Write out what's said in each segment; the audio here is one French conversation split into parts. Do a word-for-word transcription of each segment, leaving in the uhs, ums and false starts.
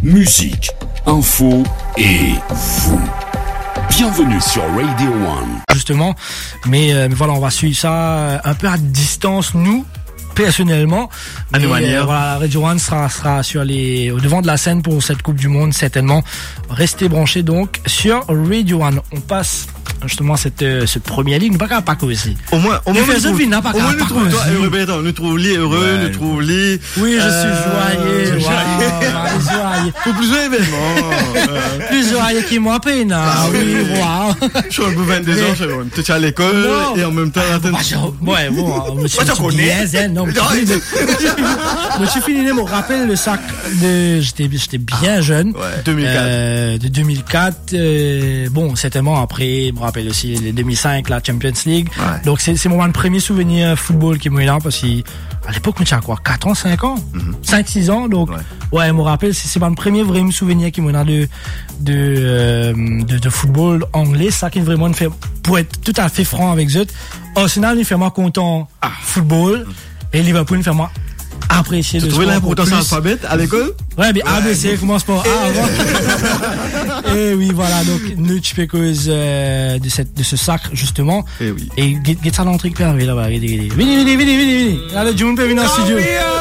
musique, info et vous. Bienvenue sur Radio One. Justement, mais, euh, mais voilà, on va suivre ça un peu à distance, nous, personnellement. À nos manières. Euh, voilà, Radio One sera, sera sur les, au devant de la scène pour cette Coupe du Monde, certainement. Restez branchés donc sur Radio One. On passe justement cette, euh, cette première ligue, pas qu'à pas aussi. Au moins, au moins, nous trouve, vin, pas au moins, nous trouve toi heureux, ben, attends, nous trouve les heureux, ouais. nous trouve les. Oui, je euh, suis joyeux. Wow, joyeux. Pour plusieurs événements. Plus joyeux qui moi peine. Ah oui, wow. Je suis un peu vingt-deux ans, je suis peut-être à l'école et en même temps, attends. Ouais, bon, je suis bien zen, non, je suis fini, me rappelle le sac de, j'étais, j'étais bien jeune. Ouais. deux mille quatre. Euh, de deux mille quatre, euh, bon, certainement après, je me rappelle aussi les deux mille cinq, la Champions League. Ouais. Donc, c'est, c'est mon premier souvenir football qui m'est là parce qu'à l'époque, je quoi, quatre ans, cinq ans, mm-hmm. cinq, six ans. Donc, ouais, ouais je me rappelle, c'est, c'est mon premier vrai souvenir qui m'est là de, de, euh, de, de football anglais. Ça qui vraiment fait, pour être tout à fait franc avec eux, Arsenal, il fait moi content ah. football. Et Liverpool, il fait moi apprécier le sport. Tu trouves l'importance de l'alphabet à l'école? Ouais, mais A B C commence par A avant. Et oui, voilà, donc, nous, tu fais cause, euh, de cette, de ce sacre, justement. Et oui. Et, get ça dans le truc, là, là-bas, vini, vini, vini, vini, vini. Là, le June peut venir en studio.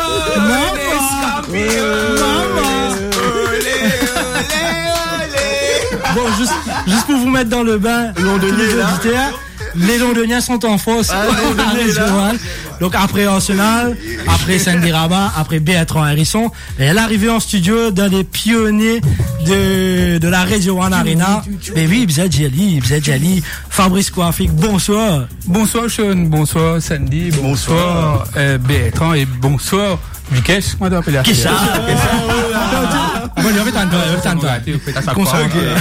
Bon, juste, juste pour vous mettre dans le bain, Londonien, là. Les Londoniens sont en force. Ah, donc après Arsenal, après Sandy Rabat, après Bertrand Hérisson, et elle est arrivée en studio dans les pionniers de, de la Radio One Arena. Mais oui, Bzad Djali, Bzad Djali, Fabrice Kouafik, bonsoir. Bonsoir Sean, bonsoir Sandy, bonsoir, bonsoir euh, Bertrand et bonsoir Vikesh, moi t'appelles à Kesha. Bon, il y avait tant de bonsoir.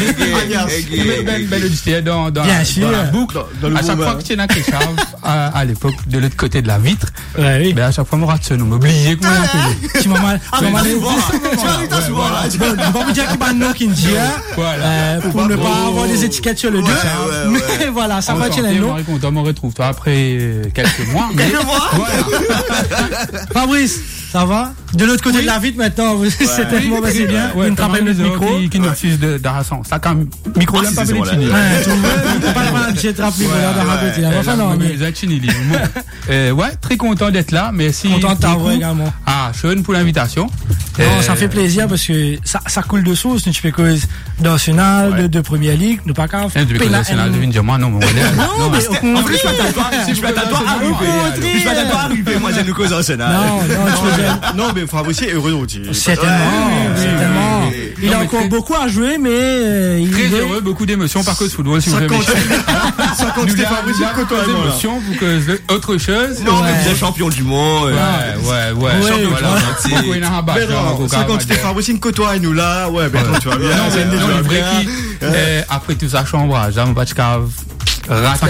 Belle auditeur dans, dans, bien sûr. Dans la boucle. Dans, dans à chaque fois que tu es dans Kesha, à, à l'époque, de l'autre côté de la vitre, ouais, oui. Ben à chaque fois, je rate ce nom, m'oublier comment on appelait. Tu m'as mal. Tu m'as mal. Tu m'as souvent là. Je vais pas vous dire qu'il y a un nom qui me dit, pour ne pas avoir des étiquettes sur le dos. Mais voilà, ça va être un nom. On me retrouve toi après quelques mois. Quelques mois? Fabrice. Ça va? De l'autre côté oui. de la vitre maintenant, ouais. c'est tellement oui, c'est bien. Ouais, une trappe de micro. Qui, qui nous refuse de, d'arrasant. Ça, quand micro, là, pas de chini. Ouais, tu veux, pas la j'ai trappé, voilà, d'arrêter. Enfin, non, mais. Les chini, euh, ouais, très content d'être là, merci. Content de t'avoir également. Ah, Sean pour l'invitation. Non, euh, ça fait plaisir parce que ça, ça coule de source. Tu fais cause d'Arsenal, ouais. de, de Première Ligue, nous pas qu'à faire. Tu fais cause d'Arsenal, devine dire moi, non, mon modèle. Non, mais en plus, je m'attends pas, si je m'attends pas à arriver. Je m'attends pas à arriver, moi, j'ai une cause d'Arsenal. Non, non, non, mais Fabrice est heureux aussi. Certainement, certainement. Il a encore beaucoup à jouer, mais il très heureux, beaucoup d'émotions par cause football, si vous voulez. Ça compte, c'était Fabrice côtoie d'émotions, vous cause autre chose. Non, mais vous êtes champion du monde. Ouais, ouais, ouais. Ça compte, c'était Fabrice côtoie nous là. Ouais, ben tu vas bien. Non, c'est une vraie qui. Après tout ça, chambre, Jean Bachkave. Raté.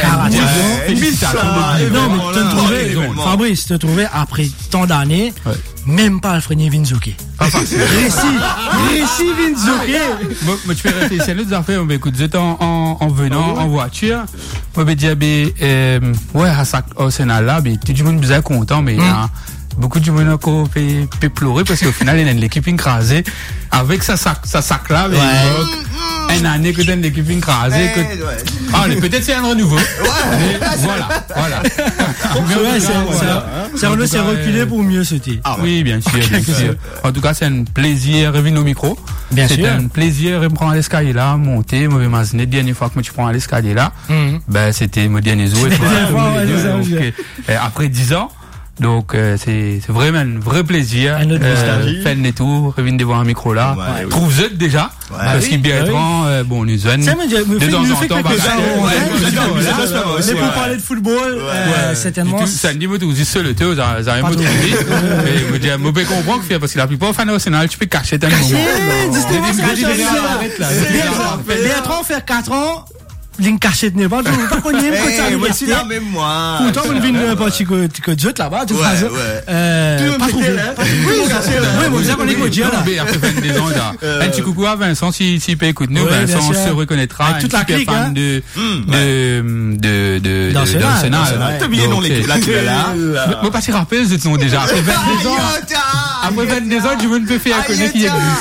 Non, mais te trouver, Fabrice, te trouver après tant d'années, ouais. même pas Alfredien Vinzouké. Pas facile. Récit, récit Vinzouké. Moi, tu fais réfléchir à l'autre affaire, mais écoute, j'étais en, en, en venant, en voiture, moi, je me dis, euh, ouais, à ça, au Sénat là, tout le monde est bien content, mais, hein, beaucoup de gens ont peut pleurer parce qu'au final, il y a une équipe écrasée avec sa sac, sa sac là, mais ouais. une année que t'as une équipe écrasée, que, ouais. ah, peut-être c'est un renouveau. Ouais. Voilà, voilà. Ouais, c'est, c'est, c'est, c'est, c'est reculé pour mieux sauter. Ah, ouais. Oui, bien sûr, bien sûr. En tout cas, c'est un plaisir de revenir au micro. Bien c'est sûr. un plaisir de me prendre à l'escalier là, monter, mauvais mazine. Dernière fois que tu prends à l'escalier là, mm-hmm. ben, c'était mon dernier jour. Après dix ans. Donc euh, c'est c'est vraiment un vrai plaisir. Euh, faire le tour, revenir devant un micro là. Ouais, trouve oui. déjà ouais, parce qu'il bien être euh, bon nous zone. De temps en temps, c'est pour parler de football. Certainement. Ça dit moi tout juste seul le taux, ça ça rien motivé. Mais me dire mauvais comprendre que parce que la plupart fan national, tu peux cacher tellement. Bertrand faire quatre ans. Ligne cachette n'est pas pas connu mais moi aussi la même moi pourtant on vient de partir que que zut là-bas tout ça euh pas trouvé oui oui moi ça on est coach là après vingt-deux ans là un petit coucou à Vincent si si peut écouter nous Vincent se reconnaîtra toute la clique fan de de de de d'Arsenal t'as oublié non l'équipe là tu es là moi pas si rappelle ce nom déjà après vingt-deux ans après vingt-deux ans je veux ne peux faire connaître qui existe